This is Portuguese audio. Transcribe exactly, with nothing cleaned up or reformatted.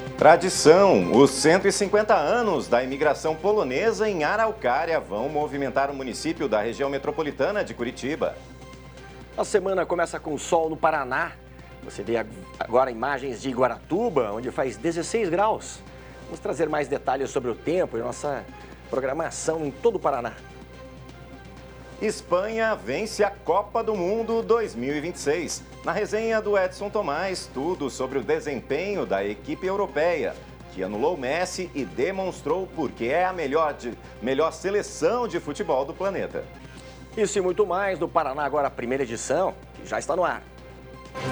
Tradição. Os cento e cinquenta anos da imigração polonesa em Araucária vão movimentar o município da região metropolitana de Curitiba. A semana começa com sol no Paraná. Você vê agora imagens de Guaratuba, onde faz dezesseis graus. Vamos trazer mais detalhes sobre o tempo e nossa programação em todo o Paraná. Espanha vence a Copa do Mundo dois mil e vinte e seis. Na resenha do Edson Tomás, tudo sobre o desempenho da equipe europeia, que anulou Messi e demonstrou por que é a melhor, de, melhor seleção de futebol do planeta. Isso e muito mais do Paraná Agora, primeira edição, que já está no ar.